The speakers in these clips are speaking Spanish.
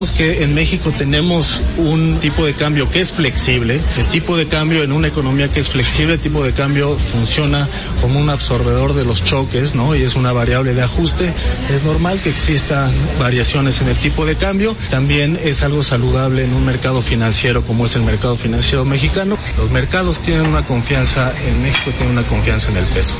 Que en México tenemos un tipo de cambio que es flexible. El tipo de cambio en una economía que es flexible, el tipo de cambio funciona como un absorbedor de los choques, ¿no? Y es una variable de ajuste. Es normal que existan variaciones en el tipo de cambio. También es algo saludable en un mercado financiero como es el mercado financiero mexicano. Los mercados tienen una confianza, en México tienen una confianza en el peso.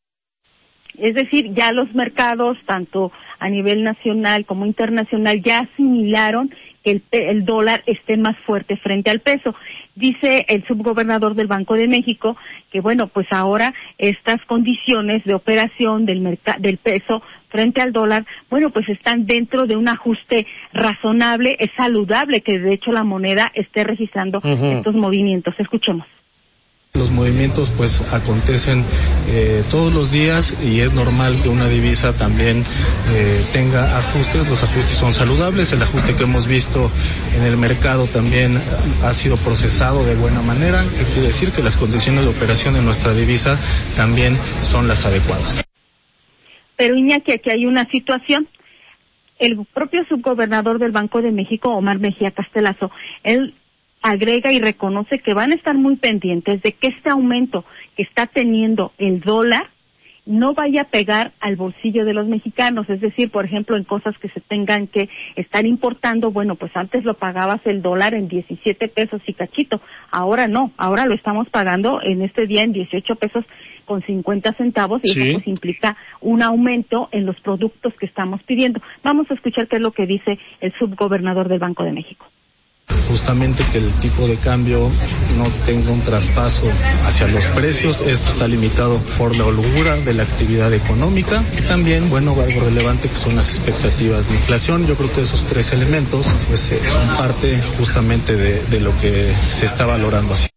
Es decir, ya los mercados, tanto a nivel nacional como internacional, ya asimilaron que el dólar esté más fuerte frente al peso. Dice el subgobernador del Banco de México que, bueno, pues ahora estas condiciones de operación del peso frente al dólar, bueno, pues están dentro de un ajuste razonable, es saludable que de hecho la moneda esté registrando estos movimientos. Escuchemos. Los movimientos pues acontecen todos los días y es normal que una divisa también tenga ajustes. Los ajustes son saludables, el ajuste que hemos visto en el mercado también ha sido procesado de buena manera, que quiere decir que las condiciones de operación de nuestra divisa también son las adecuadas. Pero Iñaki, aquí hay una situación. El propio subgobernador del Banco de México, Omar Mejía Castelazo, él agrega y reconoce que van a estar muy pendientes de que este aumento que está teniendo el dólar no vaya a pegar al bolsillo de los mexicanos, es decir, por ejemplo, en cosas que se tengan que estar importando, bueno, pues antes lo pagabas el dólar en 17 pesos y cachito, ahora no, ahora lo estamos pagando en este día en 18 pesos con 50 centavos y eso pues implica un aumento en los productos que estamos pidiendo. Vamos a escuchar qué es lo que dice el subgobernador del Banco de México. Justamente que el tipo de cambio no tenga un traspaso hacia los precios. Esto está limitado por la holgura de la actividad económica y también, bueno, algo relevante que son las expectativas de inflación. Yo creo que esos tres elementos pues son parte justamente de lo que se está valorando así.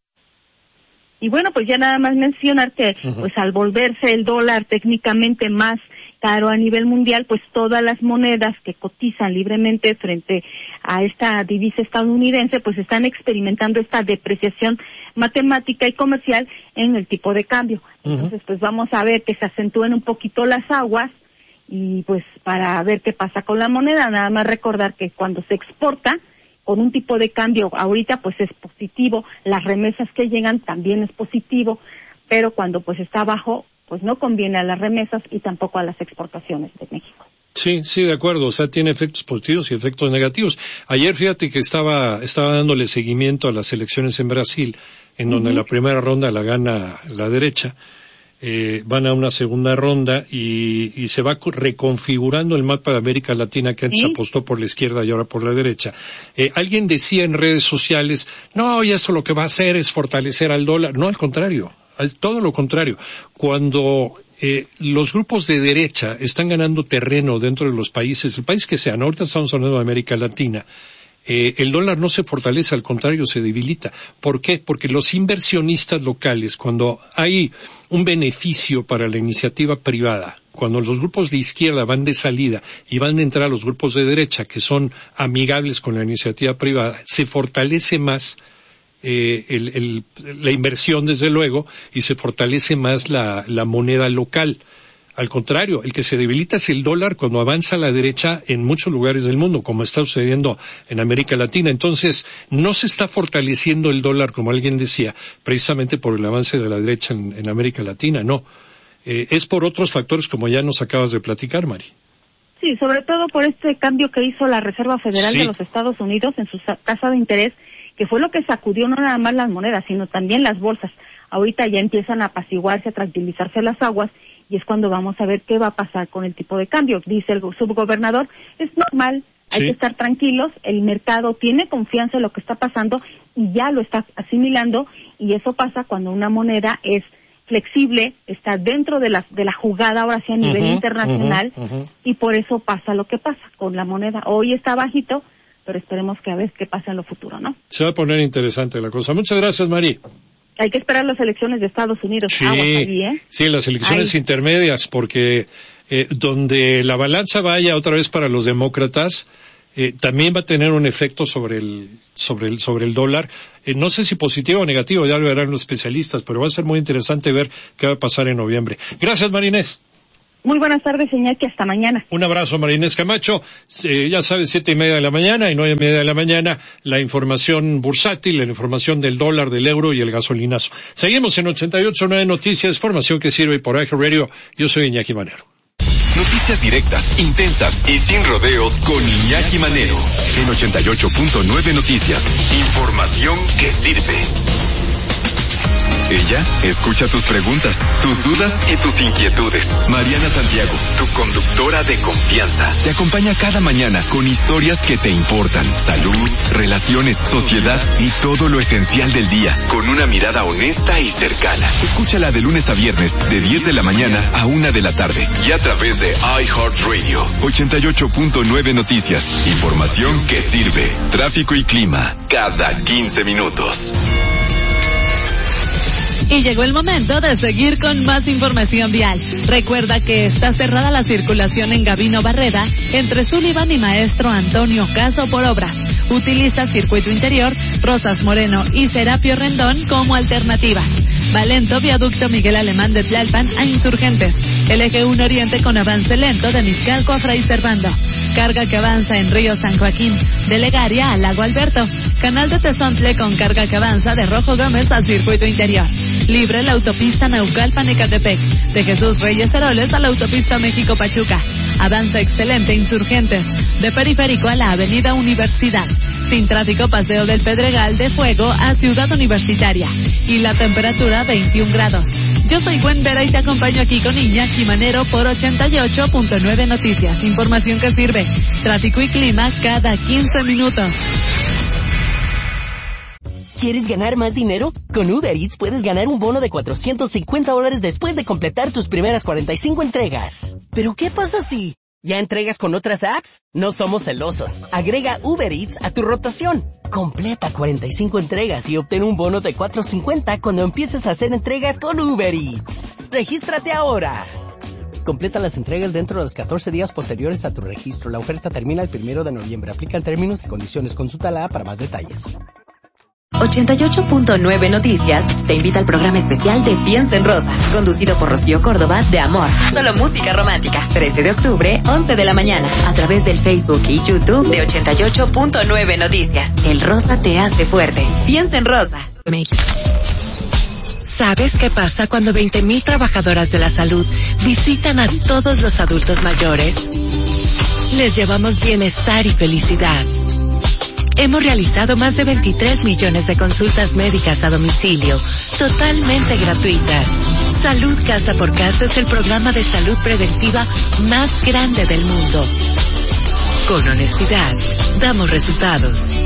Y bueno, pues ya nada más mencionar que pues al volverse el dólar técnicamente más caro a nivel mundial, pues todas las monedas que cotizan libremente frente a esta divisa estadounidense, pues están experimentando esta depreciación matemática y comercial en el tipo de cambio. Entonces, pues vamos a ver que se acentúen un poquito las aguas y pues para ver qué pasa con la moneda. Nada más recordar que cuando se exporta con un tipo de cambio ahorita pues es positivo, las remesas que llegan también es positivo, pero cuando pues está bajo pues no conviene a las remesas y tampoco a las exportaciones de México. Sí, de acuerdo, o sea, tiene efectos positivos y efectos negativos. Ayer fíjate que estaba dándole seguimiento a las elecciones en Brasil, en donde la primera ronda la gana la derecha, van a una segunda ronda y se va reconfigurando el mapa de América Latina que antes apostó por la izquierda y ahora por la derecha. Alguien decía en redes sociales, no, y esto lo que va a hacer es fortalecer al dólar. No, al contrario. Todo lo contrario. Cuando los grupos de derecha están ganando terreno dentro de los países, el país que sean, ahorita estamos hablando de América Latina, el dólar no se fortalece, al contrario, se debilita. ¿Por qué? Porque los inversionistas locales, cuando hay un beneficio para la iniciativa privada, cuando los grupos de izquierda van de salida y van a entrar los grupos de derecha, que son amigables con la iniciativa privada, se fortalece más la inversión, desde luego, y se fortalece más la moneda local. Al contrario, el que se debilita es el dólar cuando avanza a la derecha en muchos lugares del mundo, como está sucediendo en América Latina. Entonces, no se está fortaleciendo el dólar, como alguien decía, precisamente por el avance de la derecha en América Latina, no. Es por otros factores, como ya nos acabas de platicar, Mari. Sí, sobre todo por este cambio que hizo la Reserva Federal de los Estados Unidos en su tasa de interés, que fue lo que sacudió no nada más las monedas, sino también las bolsas. Ahorita ya empiezan a apaciguarse, a tranquilizarse las aguas, y es cuando vamos a ver qué va a pasar con el tipo de cambio. Dice el subgobernador, es normal, hay que estar tranquilos, el mercado tiene confianza en lo que está pasando y ya lo está asimilando, y eso pasa cuando una moneda es flexible, está dentro de la jugada ahora sí a nivel internacional, y por eso pasa lo que pasa con la moneda. Hoy está bajito, pero esperemos que a ver qué pasa en lo futuro, ¿no? Se va a poner interesante la cosa. Muchas gracias, Mari. Hay que esperar las elecciones de Estados Unidos. Sí, sí, las elecciones intermedias, porque donde la balanza vaya otra vez para los demócratas, también va a tener un efecto sobre el dólar. No sé si positivo o negativo, ya lo verán los especialistas, pero va a ser muy interesante ver qué va a pasar en noviembre. Gracias, Marinés. Muy buenas tardes, Iñaki, hasta mañana. Un abrazo, María Inés Camacho. Ya sabes, 7:30 de la mañana y 9:30 de la mañana, la información bursátil, la información del dólar, del euro y el gasolinazo. Seguimos en 88.9 Noticias, información que sirve por AG Radio. Yo soy Iñaki Manero. Noticias directas, intensas y sin rodeos con Iñaki Manero. En 88.9 Noticias, información que sirve. Ella escucha tus preguntas, tus dudas y tus inquietudes. Mariana Santiago, tu conductora de confianza, te acompaña cada mañana con historias que te importan. Salud, relaciones, sociedad y todo lo esencial del día, con una mirada honesta y cercana. Escúchala de lunes a viernes, de 10 de la mañana a 1 de la tarde. Y a través de iHeartRadio. 88.9 Noticias. Información que sirve. Tráfico y clima, cada 15 minutos. Y llegó el momento de seguir con más información vial. Recuerda que está cerrada la circulación en Gabino Barreda entre Sullivan y Maestro Antonio Caso por obras. Utiliza circuito interior, Rosas Moreno y Serapio Rendón como alternativas. Valento, viaducto Miguel Alemán de Tlalpan a Insurgentes. El eje 1 Oriente con avance lento de Mixcalco a Fray Servando. Carga que avanza en Río San Joaquín, de Legaria a Lago Alberto. Canal de Tezontle con carga que avanza de Rojo Gómez a circuito interior. Libre la autopista Naucalpan-Ecatepec, de Jesús Reyes Heroles a la autopista México-Pachuca. Avanza excelente Insurgentes, de Periférico a la avenida Universidad. Sin tráfico Paseo del Pedregal de Fuego a Ciudad Universitaria. Y la temperatura 21 grados. Yo soy Gwen Vera y te acompaño aquí con Iñaki Manero por 88.9 Noticias. Información que sirve. Tráfico y clima cada 15 minutos. ¿Quieres ganar más dinero? Con Uber Eats puedes ganar un bono de $450 después de completar tus primeras 45 entregas. ¿Pero qué pasa si ya entregas con otras apps? No somos celosos. Agrega Uber Eats a tu rotación. Completa 45 entregas y obtén un bono de $450 cuando empieces a hacer entregas con Uber Eats. ¡Regístrate ahora! Completa las entregas dentro de los 14 días posteriores a tu registro. La oferta termina el 1 de noviembre. Aplican términos y condiciones. Consulta la app para más detalles. 88.9 Noticias te invita al programa especial de Piensa en Rosa, conducido por Rocío Córdoba de Amor. Solo música romántica. 13 de octubre, 11 de la mañana, a través del Facebook y YouTube de 88.9 Noticias. El rosa te hace fuerte. Piensa en Rosa. ¿Sabes qué pasa cuando 20,000 trabajadoras de la salud visitan a todos los adultos mayores? Les llevamos bienestar y felicidad. Hemos realizado más de 23 millones de consultas médicas a domicilio, totalmente gratuitas. Salud Casa por Casa es el programa de salud preventiva más grande del mundo. Con honestidad, damos resultados.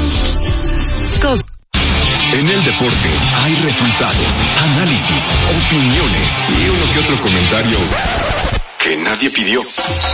En el deporte hay resultados, análisis, opiniones y uno que otro comentario que nadie pidió.